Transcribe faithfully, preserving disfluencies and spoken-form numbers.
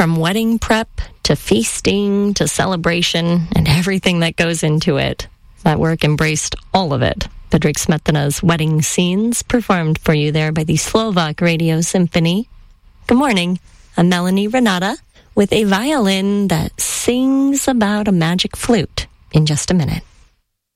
From wedding prep to feasting to celebration and everything that goes into it, that work embraced all of it. Bedřich Smetana's Wedding Scenes, performed for you there by the Slovak Radio Symphony. Good morning. I'm Melanie Renata with a violin that sings about a magic flute in just a minute.